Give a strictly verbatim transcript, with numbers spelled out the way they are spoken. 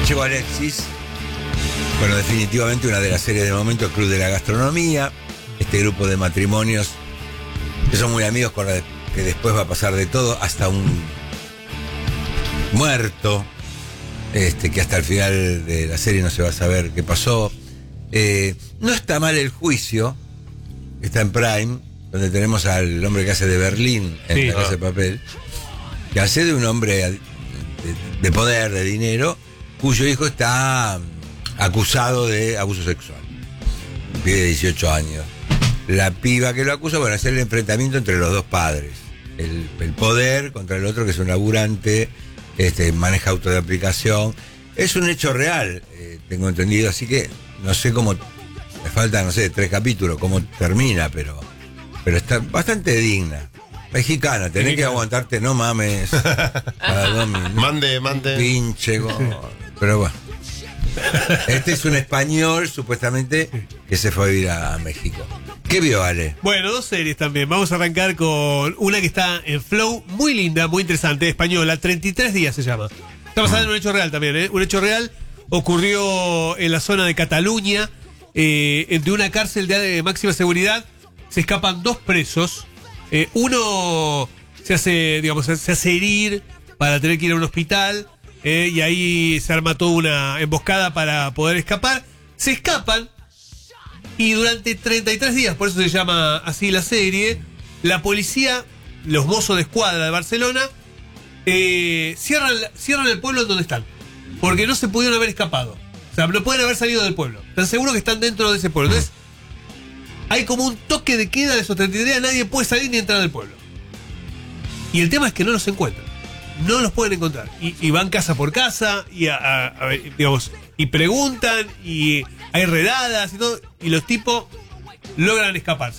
Llegó Alexis. Bueno, definitivamente una de las series de momento, Club de la Gastronomía. Este grupo de matrimonios que son muy amigos, con la, que después va a pasar de todo, hasta un muerto, este, que hasta el final de la serie no se va a saber qué pasó. Eh, no está mal El Juicio, está en Prime, donde tenemos al hombre que hace de Berlín en sí, La Casa de Papel, que hace de un hombre de, de poder, de dinero, cuyo hijo está acusado de abuso sexual. Un pibe de dieciocho años. La piba que lo acusa, bueno, es el enfrentamiento entre los dos padres. El, el poder contra el otro, que es un laburante, este, maneja auto de aplicación. Es un hecho real, eh, tengo entendido, así que no sé cómo, me faltan, no sé, tres capítulos, cómo termina, pero, pero está bastante digna. Mexicana, tenés Mexicana. que aguantarte, no mames. Mande, mande. Pinche, go, pero bueno. Este es un español, supuestamente, que se fue a vivir a México. ¿Qué vio, Ale? Bueno, dos series también. Vamos a arrancar con una que está en Flow, muy linda, muy interesante, española. treinta y tres días se llama. Está basada en un hecho real también, ¿eh? Un hecho real ocurrió en la zona de Cataluña, eh, entre una cárcel de máxima seguridad. Se escapan dos presos. Eh, uno se hace, digamos, se hace herir para tener que ir a un hospital. Eh, y ahí se arma toda una emboscada para poder escapar. Se escapan y durante treinta y tres días, por eso se llama así la serie, la policía, los mozos de escuadra de Barcelona, eh, cierran, cierran el pueblo en donde están, porque no se pudieron haber escapado. O sea, no pueden haber salido del pueblo. Están seguros que están dentro de ese pueblo. Entonces hay como un toque de queda de esos treinta y tres días. Nadie puede salir ni entrar del pueblo. Y el tema es que no los encuentran. No los pueden encontrar. Y, y van casa por casa y, a, a, a ver, digamos, y preguntan y hay redadas y todo. Y los tipos logran escaparse.